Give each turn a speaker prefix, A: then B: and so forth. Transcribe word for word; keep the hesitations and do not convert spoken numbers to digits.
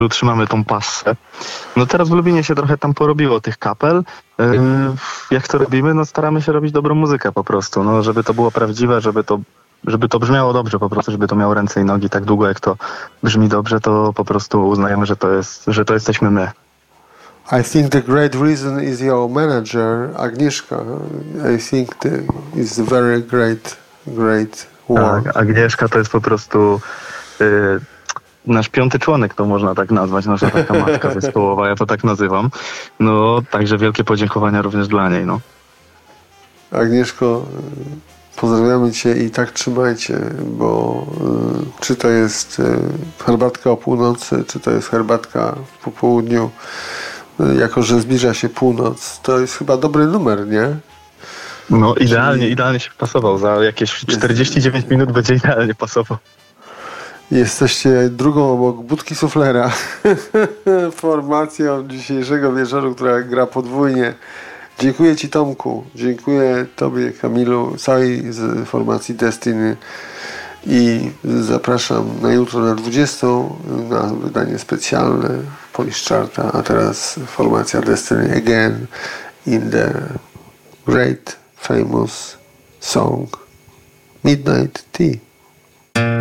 A: utrzymamy tą passę. No teraz w Lubinie się trochę tam porobiło tych kapel. Yy, jak to robimy? No staramy się robić dobrą muzykę po prostu, no żeby to było prawdziwe, żeby to, żeby to brzmiało dobrze po prostu, żeby to miało ręce i nogi tak długo jak to brzmi dobrze, to po prostu uznajemy, że to jest, że to jesteśmy my.
B: I think the great reason is your manager, Agnieszka. I think the, is very great, great work.
A: Tak, Agnieszka to jest po prostu yy, nasz piąty członek, to można tak nazwać, nasza taka matka zespołowa, ja to tak nazywam. No, także wielkie podziękowania również dla niej, no.
B: Agnieszko, pozdrawiamy Cię i tak trzymajcie, bo y, czy to jest y, herbatka o północy, czy to jest herbatka po południu, y, jako że zbliża się północ, to jest chyba dobry numer, nie?
A: No idealnie, Czyli... idealnie się pasował, za jakieś czterdzieści dziewięć jest... minut będzie idealnie pasował.
B: Jesteście drugą obok budki suflera formacją dzisiejszego wieczoru, która gra podwójnie. Dziękuję Ci, Tomku, dziękuję Tobie, Kamilu, całej z formacji Destiny i zapraszam na jutro na dwudziestą na wydanie specjalne Polish Charta, a teraz formacja Destiny again in the great famous song Midnight Tea.